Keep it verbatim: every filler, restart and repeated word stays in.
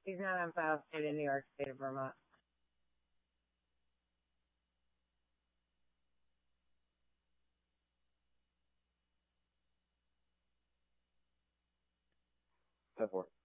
He's not on file state of New York, state of Vermont. ten four.